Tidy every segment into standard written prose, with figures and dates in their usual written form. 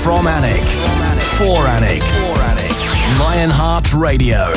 From Alnwick, for Alnwick, Lionheart Radio.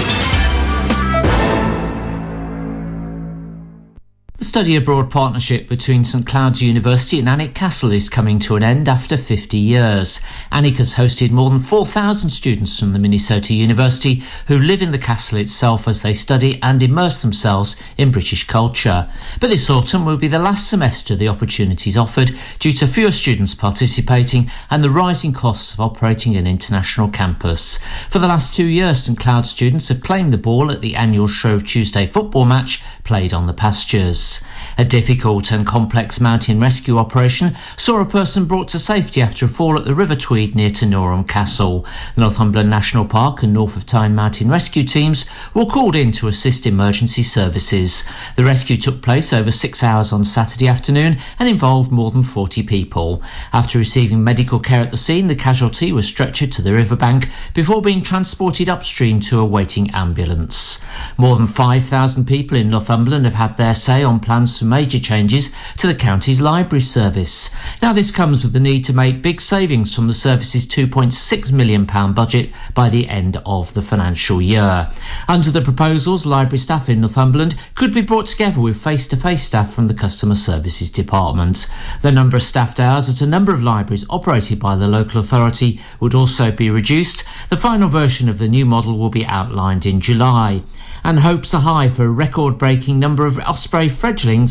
The study abroad partnership between St Cloud's University and Alnwick Castle is coming to an end after 50 years. Alnwick has hosted more than 4,000 students from the Minnesota University who live in the castle itself as they study and immerse themselves in British culture. But this autumn will be the last semester the opportunities offered due to fewer students participating and the rising costs of operating an international campus. For the last 2 years, St Cloud students have claimed the ball at the annual Shrove Tuesday football match played on the pastures. A difficult and complex mountain rescue operation saw a person brought to safety after a fall at the River Tweed near to Norham Castle. Northumberland National Park and North of Tyne mountain rescue teams were called in to assist emergency services. The rescue took place over 6 hours on Saturday afternoon and involved more than 40 people. After receiving medical care at the scene, the casualty was stretchered to the riverbank before being transported upstream to a waiting ambulance. More than 5,000 people in Northumberland have had their say on plans for major changes to the county's library service. Now this comes with the need to make big savings from the service's £2.6 million budget by the end of the financial year. Under the proposals, library staff in Northumberland could be brought together with face-to-face staff from the customer services department. The number of staffed hours at a number of libraries operated by the local authority would also be reduced. The final version of the new model will be outlined in July. And hopes are high for a record-breaking number of osprey fledglings